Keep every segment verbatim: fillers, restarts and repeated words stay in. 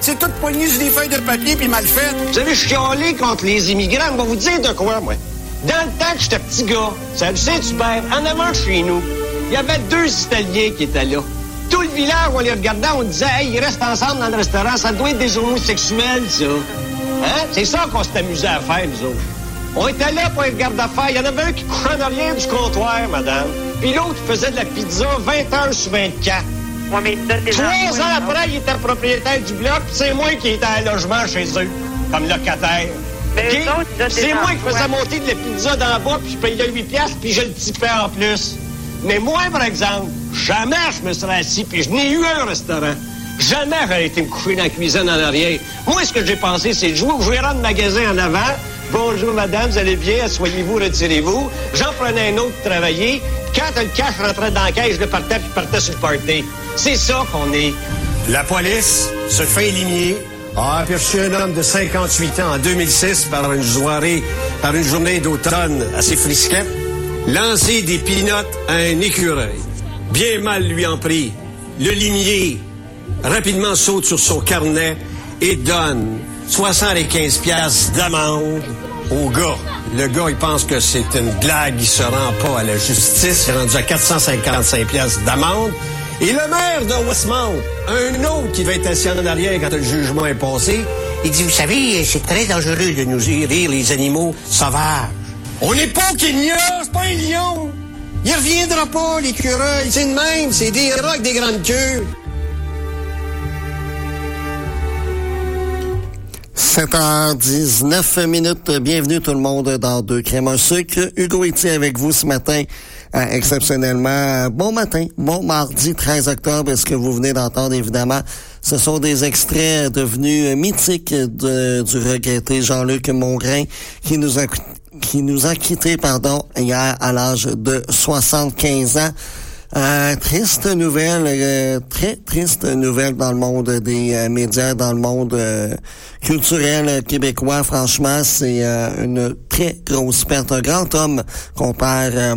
C'est tout poigné sur des feuilles de papier puis mal fait. Vous avez chialé contre les immigrants. On va vous dire de quoi, moi. Dans le temps que j'étais petit gars, ça du Saint-Hubert, en avant de chez nous, il y avait deux Italiens qui étaient là. Tout le village, on les regardait, on disait « Hey, ils restent ensemble dans le restaurant, ça doit être des homosexuels, ça. » Hein? C'est ça qu'on s'est amusé à faire, nous autres. On était là pour être garde-affaires. Il y en avait un qui couchait en arrière du comptoir, madame. Puis l'autre qui faisait de la pizza vingt heures sur vingt-quatre. Ouais, mais Trois ans après, il était propriétaire du bloc, puis c'est moi qui étais à logement chez eux, comme locataire. Okay? C'est moi qui faisais monter de la pizza d'en bas, puis je payais huit piastres, puis je le tipais en plus. Mais moi, par exemple, jamais je me serais assis, puis je n'ai eu un restaurant. Jamais j'aurais été me coucher dans la cuisine en arrière. Moi, ce que j'ai pensé, c'est de jouer au gérant de magasin en avant. Bonjour, madame, vous allez bien? Asseyez-vous, retirez-vous. J'en prenais un autre travailler. Quand le cash rentrait dans la caisse, je le partais, puis je partais sur le party. C'est ça qu'on est. La police se fait éliminer. A aperçu un homme de cinquante-huit ans en deux mille six par une soirée, par une journée d'automne assez frisquette, lancer des pinottes à un écureuil. Bien mal lui en prie. Le limier rapidement saute sur son carnet et donne soixante-quinze piastres d'amende au gars. Le gars, il pense que c'est une blague, il se rend pas à la justice. Il est rendu à quatre cent cinquante-cinq piastres d'amende. Et le maire de Westmount, un autre qui va être assis en arrière quand le jugement est passé, il dit, vous savez, c'est très dangereux de nous rire les animaux sauvages. On n'est pas au Kenya, c'est pas un lion. Il reviendra pas, l'écureuil. C'est de même, c'est des rats avec des grandes queues. sept heures dix-neuf minutes. Bienvenue tout le monde dans Deux Crèmes un Sucre. Hugo Etier avec vous ce matin. Euh, exceptionnellement, bon matin, bon mardi treize octobre. Ce que vous venez d'entendre, évidemment, ce sont des extraits devenus mythiques de, du regretté Jean-Luc Mongrain qui nous a qui nous a quittés, pardon, hier à l'âge de soixante-quinze ans. Euh, triste nouvelle, euh, très triste nouvelle dans le monde des euh, médias, dans le monde euh, culturel québécois. Franchement, c'est euh, une très grosse perte. Un grand homme qu'on perd, euh,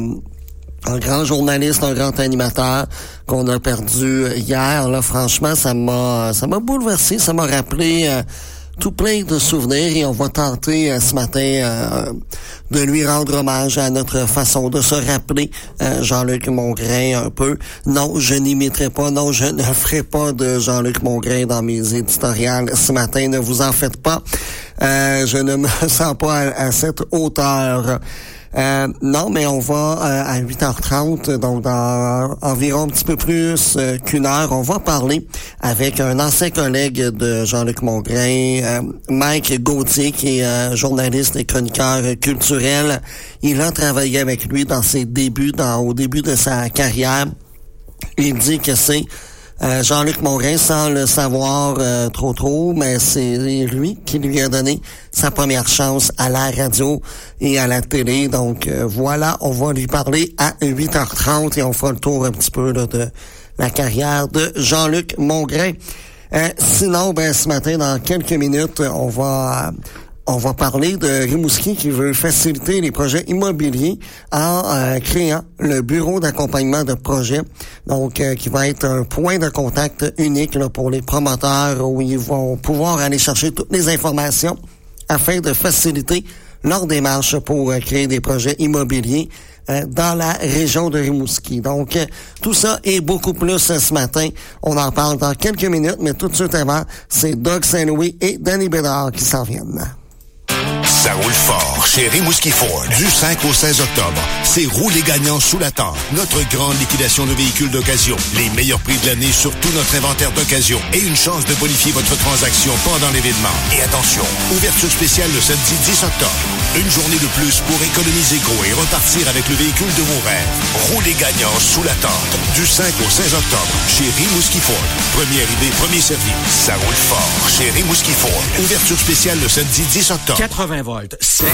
un grand journaliste, un grand animateur qu'on a perdu hier. Là, franchement, ça m'a, ça m'a bouleversé, ça m'a rappelé euh, tout plein de souvenirs et on va tenter euh, ce matin euh, de lui rendre hommage à notre façon de se rappeler euh, Jean-Luc Mongrain un peu. Non, je n'imiterai pas, non, je ne ferai pas de Jean-Luc Mongrain dans mes éditoriales ce matin, ne vous en faites pas. Euh, je ne me sens pas à, à cette hauteur. Euh, non, mais on va euh, à huit heures trente, donc dans environ un petit peu plus euh, qu'une heure, on va parler avec un ancien collègue de Jean-Luc Mongrain, euh, Mike Gauthier, qui est euh, journaliste et chroniqueur culturel. Il a travaillé avec lui dans ses débuts, dans au début de sa carrière. Il dit que c'est Euh, Jean-Luc Mongrain, sans le savoir euh, trop trop, mais c'est lui qui lui a donné sa première chance à la radio et à la télé. Donc euh, voilà, on va lui parler à huit heures trente et on fera le tour un petit peu là, de la carrière de Jean-Luc Mongrain. Euh, sinon, ben ce matin, dans quelques minutes, on va... Euh, On va parler de Rimouski qui veut faciliter les projets immobiliers en euh, créant le bureau d'accompagnement de projets, donc euh, qui va être un point de contact unique là, pour les promoteurs où ils vont pouvoir aller chercher toutes les informations afin de faciliter leur démarche pour euh, créer des projets immobiliers euh, dans la région de Rimouski. Donc, euh, tout ça et beaucoup plus euh, ce matin. On en parle dans quelques minutes, mais tout de suite avant, c'est Doug Saint-Louis et Danny Bédard qui s'en viennent. Ça roule fort chez Rimouski Ford. Du cinq au seize octobre, c'est rouler gagnant sous la tente. Notre grande liquidation de véhicules d'occasion. Les meilleurs prix de l'année sur tout notre inventaire d'occasion. Et une chance de bonifier votre transaction pendant l'événement. Et attention, ouverture spéciale le samedi dix octobre. Une journée de plus pour économiser gros et repartir avec le véhicule de vos rêves. Rouler gagnant sous la tente. Du cinq au seize octobre, chez Rimouski Ford. Premier arrivé, premier servi. Ça roule fort chez Rimouski Ford. Ouverture spéciale le samedi dix octobre. quatre-vingts volts, sec,